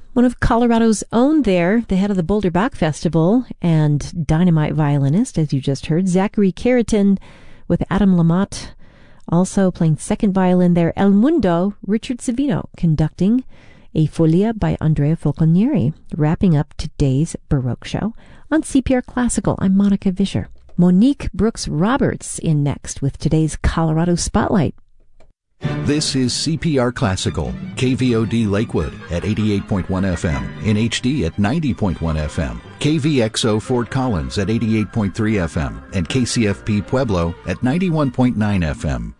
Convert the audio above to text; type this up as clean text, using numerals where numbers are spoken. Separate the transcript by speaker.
Speaker 1: one of Colorado's own there, the head of the Boulder Bach Festival and dynamite violinist, as you just heard, Zachary Carrington with Adam Lamotte. Also playing second violin there, El Mundo, Richard Savino, conducting a Folia by Andrea Falconieri. Wrapping up today's Baroque show on CPR Classical, I'm Monica Vischer. Monique Brooks-Roberts in next with today's Colorado Spotlight.
Speaker 2: This is CPR Classical, KVOD Lakewood at 88.1 FM, in HD at 90.1 FM, KVXO Fort Collins at 88.3 FM, and KCFP Pueblo at 91.9 FM.